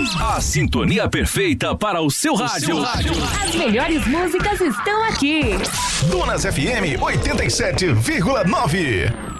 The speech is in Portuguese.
A sintonia perfeita para o seu rádio. As melhores músicas estão aqui. Dunas FM 87,9.